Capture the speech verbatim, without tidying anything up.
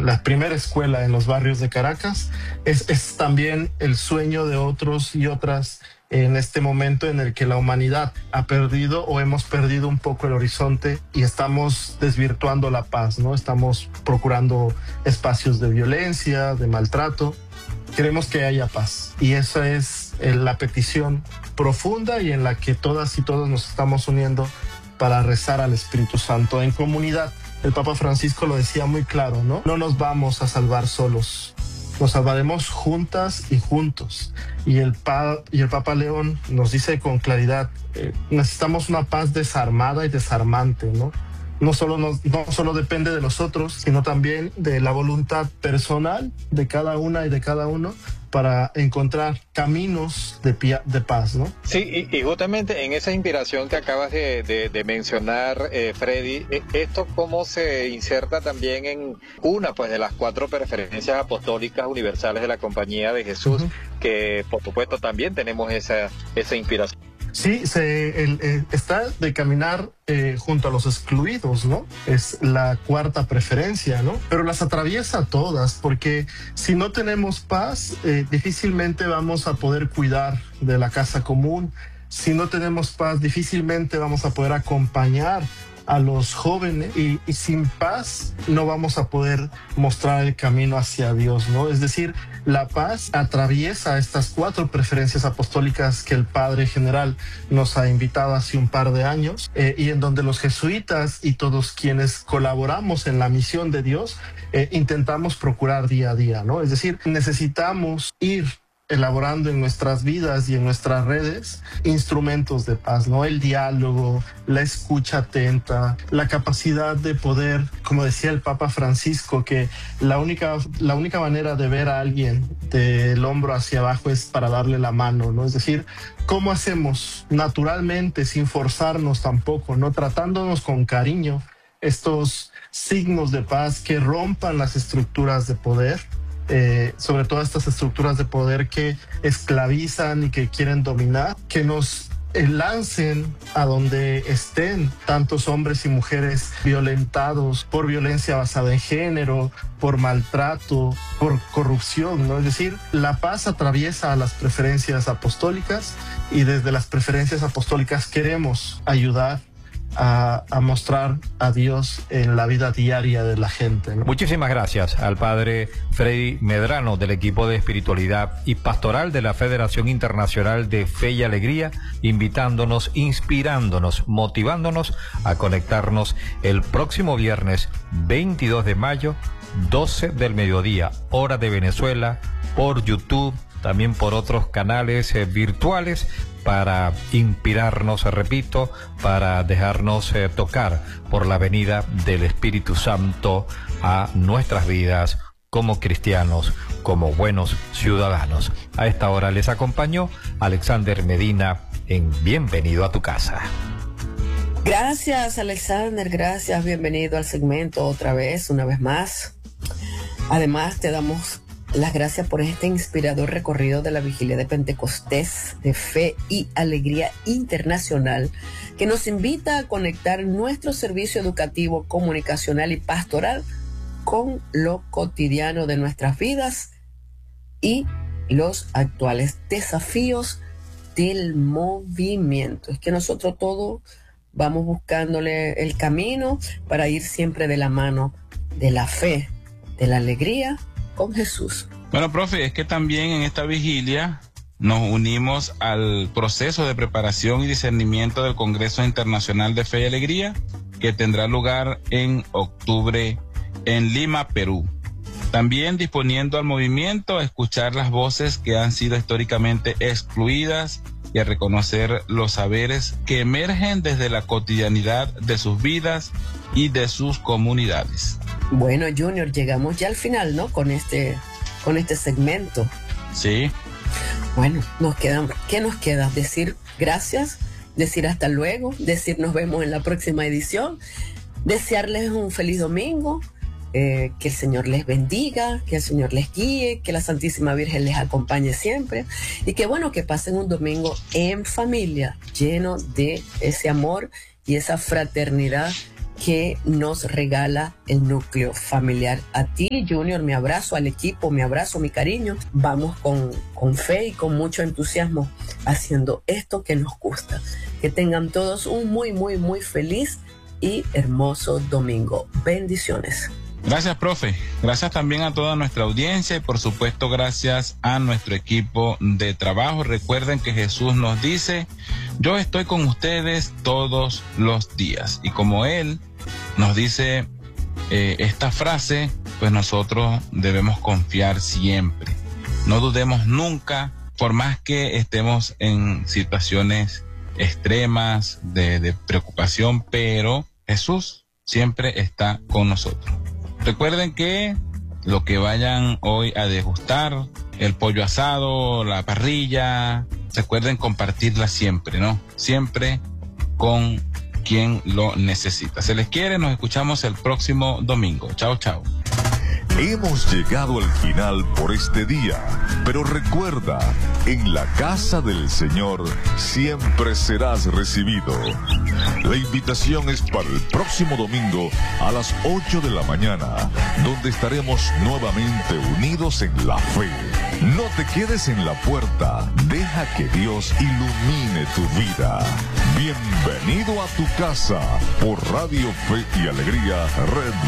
la primera escuela en los barrios de Caracas, es, es también el sueño de otros y otras en este momento en el que la humanidad ha perdido o hemos perdido un poco el horizonte y estamos desvirtuando la paz, ¿no? Estamos procurando espacios de violencia, de maltrato. Queremos que haya paz y esa es la petición profunda y en la que todas y todos nos estamos uniendo para rezar al Espíritu Santo en comunidad. El Papa Francisco lo decía muy claro, ¿no? No nos vamos a salvar solos, nos salvaremos juntas y juntos. Y el, pa y el Papa León nos dice con claridad, eh, necesitamos una paz desarmada y desarmante, ¿no? No solo, nos, no solo depende de nosotros, sino también de la voluntad personal de cada una y de cada uno para encontrar caminos de, de paz, ¿no? Sí, y, y justamente en esa inspiración que acabas de, de, de mencionar, eh, Freddy, ¿esto cómo se inserta también en una pues de las cuatro preferencias apostólicas universales de la Compañía de Jesús, uh-huh. que por supuesto también tenemos esa, esa inspiración? Sí, se, el, el, está de caminar eh, junto a los excluidos, ¿no? Es la cuarta preferencia, ¿no? Pero las atraviesa todas, porque si no tenemos paz, eh, difícilmente vamos a poder cuidar de la casa común. Si no tenemos paz, difícilmente vamos a poder acompañar a los jóvenes y, y sin paz no vamos a poder mostrar el camino hacia Dios, ¿no? Es decir, la paz atraviesa estas cuatro preferencias apostólicas que el Padre General nos ha invitado hace un par de años eh, y en donde los jesuitas y todos quienes colaboramos en la misión de Dios eh, intentamos procurar día a día, ¿no? Es decir, necesitamos ir elaborando en nuestras vidas y en nuestras redes instrumentos de paz, ¿no? El diálogo, la escucha atenta, la capacidad de poder, como decía el Papa Francisco, que la única, la única manera de ver a alguien del hombro hacia abajo es para darle la mano, ¿no? Es decir, ¿cómo hacemos naturalmente, sin forzarnos tampoco, ¿no? Tratándonos con cariño, estos signos de paz que rompan las estructuras de poder? Eh, sobre todo estas estructuras de poder que esclavizan y que quieren dominar, que nos eh, lancen a donde estén tantos hombres y mujeres violentados por violencia basada en género, por maltrato, por corrupción, ¿no? Es decir, la paz atraviesa a las preferencias apostólicas y desde las preferencias apostólicas queremos ayudar A, a mostrar a Dios en la vida diaria de la gente, ¿no? Muchísimas gracias al padre Freddy Medrano del equipo de espiritualidad y pastoral de la Federación Internacional de Fe y Alegría, invitándonos, inspirándonos, motivándonos a conectarnos el próximo viernes veintidós de mayo, doce del mediodía, hora de Venezuela, por YouTube, también por otros canales eh, virtuales, para inspirarnos, repito, para dejarnos eh, tocar por la venida del Espíritu Santo a nuestras vidas como cristianos, como buenos ciudadanos. A esta hora les acompañó Alexander Medina en Bienvenido a tu casa. Gracias, Alexander, gracias, bienvenido al segmento otra vez, una vez más. Además, te damos las gracias por este inspirador recorrido de la Vigilia de Pentecostés de Fe y Alegría Internacional, que nos invita a conectar nuestro servicio educativo, comunicacional y pastoral con lo cotidiano de nuestras vidas y los actuales desafíos del movimiento. Es que nosotros todos vamos buscándole el camino para ir siempre de la mano de la fe, de la alegría con Jesús. Bueno, profe, es que también en esta vigilia nos unimos al proceso de preparación y discernimiento del Congreso Internacional de Fe y Alegría, que tendrá lugar en octubre en Lima, Perú. También disponiendo al movimiento a escuchar las voces que han sido históricamente excluidas y a reconocer los saberes que emergen desde la cotidianidad de sus vidas y de sus comunidades. Bueno, Junior, llegamos ya al final, ¿no? Con este, con este segmento. Sí. Bueno, nos quedan, ¿qué nos queda? Decir gracias, decir hasta luego, decir nos vemos en la próxima edición, desearles un feliz domingo, eh, que el Señor les bendiga, que el Señor les guíe, que la Santísima Virgen les acompañe siempre y que bueno, que pasen un domingo en familia, lleno de ese amor y esa fraternidad que nos regala el núcleo familiar. A ti, Junior, mi abrazo, al equipo, mi abrazo, mi cariño. Vamos con, con fe y con mucho entusiasmo haciendo esto que nos gusta. Que tengan todos un muy, muy, muy feliz y hermoso domingo. Bendiciones. Gracias, profe. Gracias también a toda nuestra audiencia y por supuesto gracias a nuestro equipo de trabajo. Recuerden que Jesús nos dice, yo estoy con ustedes todos los días. Y como Él nos dice eh, esta frase, pues nosotros debemos confiar siempre. No dudemos nunca, por más que estemos en situaciones extremas de, de preocupación, pero Jesús siempre está con nosotros. Recuerden que lo que vayan hoy a degustar, el pollo asado, la parrilla, recuerden compartirla siempre, ¿no? Siempre con quien lo necesita. Se les quiere, nos escuchamos el próximo domingo. Chao, chao. Hemos llegado al final por este día, pero recuerda, en la casa del Señor siempre serás recibido. La invitación es para el próximo domingo a las ocho de la mañana, donde estaremos nuevamente unidos en la fe. No te quedes en la puerta, deja que Dios ilumine tu vida. Bienvenido a tu casa por Radio Fe y Alegría Red